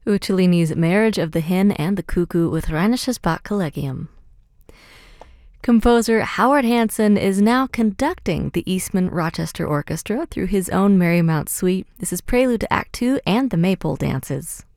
Uccellini's Marriage of the Hen and the Cuckoo with Rheinisches Bachcollegium. Composer Howard Hanson is now conducting the Eastman Rochester Orchestra through his own Marymount Suite. This is prelude to Act 2 and the Maypole Dances.